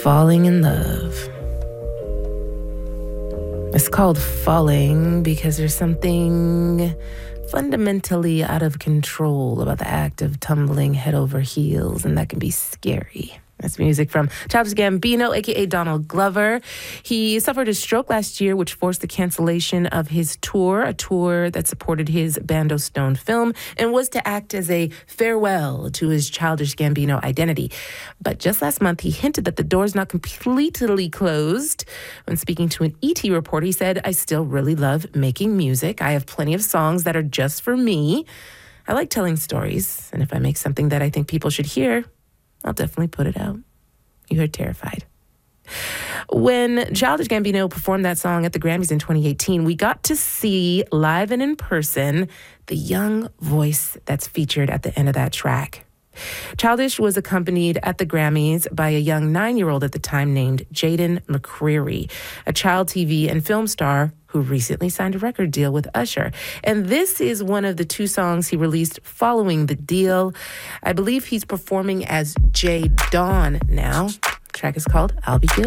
falling in love. It's called falling because there's something fundamentally out of control about the act of tumbling head over heels, and that can be scary. That's music from Childish Gambino, a.k.a. Donald Glover. He suffered a stroke last year, which forced the cancellation of his tour, a tour that supported his Bando Stone film and was to act as a farewell to his Childish Gambino identity. But just last month, he hinted that the door's not completely closed. When speaking to an ET reporter, he said, "I still really love making music. I have plenty of songs that are just for me. I like telling stories, and if I make something that I think people should hear, I'll definitely put it out." You heard Terrified. When Childish Gambino performed that song at the Grammys in 2018, we got to see live and in person the young voice that's featured at the end of that track. Childish was accompanied at the Grammys by a young 9-year-old at the time named Jaden McCreary, a child TV and film star who recently signed a record deal with Usher. And this is one of the 2 songs he released following the deal. I believe he's performing as Jay Dawn now. The track is called I'll Be Good.